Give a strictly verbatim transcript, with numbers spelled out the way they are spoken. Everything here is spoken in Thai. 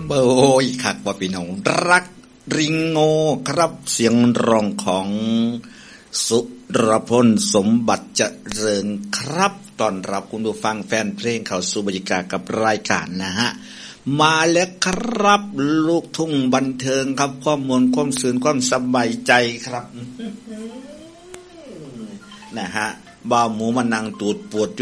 เบยคักว่าพี่น้องรักริงโงครับเสียงร้องของสุรพลสมบัติเจริญครับตอนรับคุณผู้ฟังแฟนเพลงเข้าสู่บรรยากาศกับรายการนะฮะมาแล้วครับลูกทุ่งบันเทิงครับความมวลความสื่นความสบายใจครับนะฮะบ่าวหมูมานั่งตูดปวด